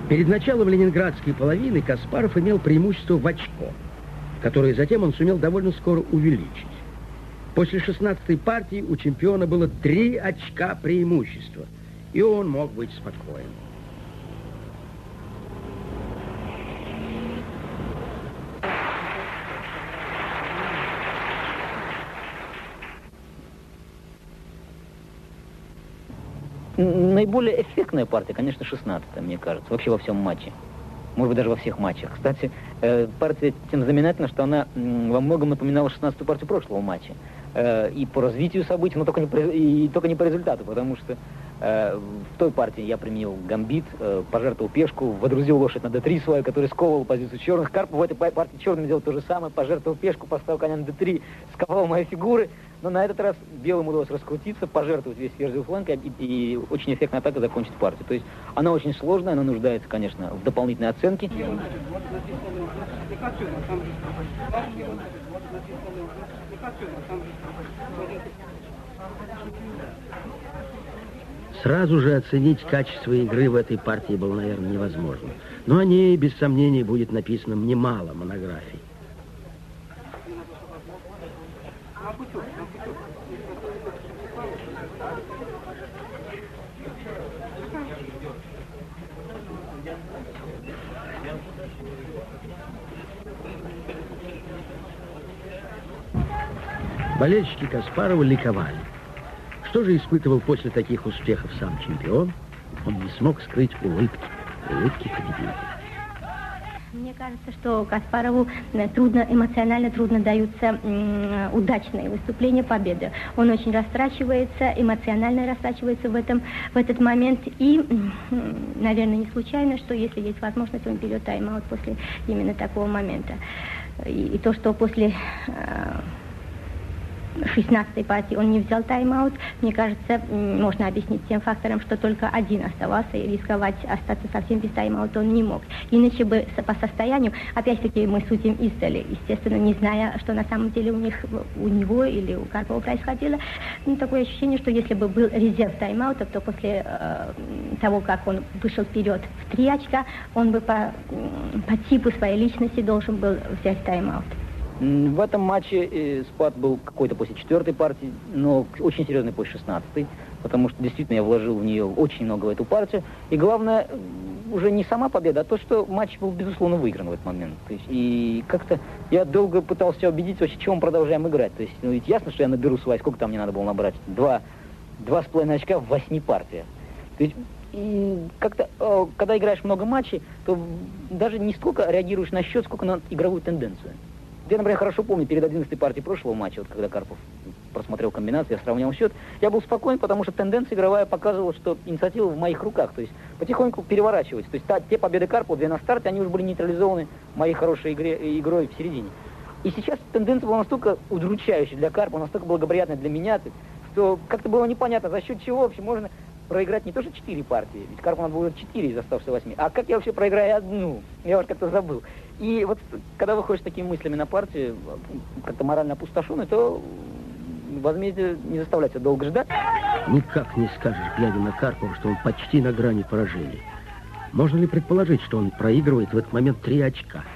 Перед началом ленинградской половины Каспаров имел преимущество в очко, которое затем он сумел довольно скоро увеличить. После 16-й партии у чемпиона было 3 очка преимущества, и он мог быть спокоен. Наиболее эффектная партия, конечно, 16-я, мне кажется, вообще во всем матче. Может быть, даже во всех матчах. Кстати, партия тем знаменательна, что она во многом напоминала 16-ю партию прошлого матча. И по развитию событий, но только не по результату, потому что в той партии я применил гамбит, пожертвовал пешку, водрузил лошадь на d3 свою, который сковывал позицию черных. Карпов в этой партии черным сделал то же самое, пожертвовал пешку, поставил коня на d3, сковал мои фигуры. Но на этот раз белым удалось раскрутиться, пожертвовать весь ферзевый фланг и очень эффектная атака закончить партию. То есть она очень сложная, она нуждается, конечно, в дополнительной оценке. Сразу же оценить качество игры в этой партии было, наверное, невозможно. Но о ней, без сомнений, будет написано немало монографий. Болельщики Каспарова ликовали. Что же испытывал после таких успехов сам чемпион? Он не смог скрыть улыбки победителя. Мне кажется, что Каспарову эмоционально трудно даются удачные выступления, победы. Он очень растрачивается, эмоционально растрачивается в этот момент. И, наверное, не случайно, что если есть возможность, он берет тайм-аут после именно такого момента. И то, что после 16-й партии он не взял тайм-аут, мне кажется, можно объяснить тем фактором, что только один оставался, и рисковать остаться совсем без тайм-аута он не мог. Иначе бы по состоянию, опять-таки мы судим издали, естественно, не зная, что на самом деле у него или у Карпова происходило. Такое ощущение, что если бы был резерв тайм-аута, то после того, как он вышел вперед в 3 очка, он бы по типу своей личности должен был взять тайм-аут. В этом матче спад был какой-то после 4-й партии, но очень серьезный после 16-й, потому что действительно я вложил в нее очень много в эту партию. И главное, уже не сама победа, а то, что матч был, безусловно, выигран в этот момент. То есть, и как-то я долго пытался себя убедить, вообще, чего мы продолжаем играть. То есть, ведь ясно, что я наберу свои, сколько там мне надо было набрать? 2,5 очка в 8 партиях. То есть, и как-то, когда играешь много матчей, то даже не столько реагируешь на счет, сколько на игровую тенденцию. Я, например, хорошо помню, перед 11-й партией прошлого матча, вот когда Карпов просмотрел комбинацию, я сравнял счет, я был спокоен, потому что тенденция игровая показывала, что инициатива в моих руках, то есть потихоньку переворачивается. То есть те победы Карпова, 2 на старте, они уже были нейтрализованы моей хорошей игрой в середине. И сейчас тенденция была настолько удручающей для Карпова, настолько благоприятной для меня, что как-то было непонятно, за счет чего вообще можно проиграть не то что 4 партии, ведь Карпу надо было 4 из оставшихся 8, а как я вообще проиграю 1? Я уже как-то забыл. И вот когда выходишь с такими мыслями на партию, как-то морально опустошенный, то возмездие не заставляет себя долго ждать. Никак не скажешь, глядя на Карпова, что он почти на грани поражения. Можно ли предположить, что он проигрывает в этот момент 3 очка?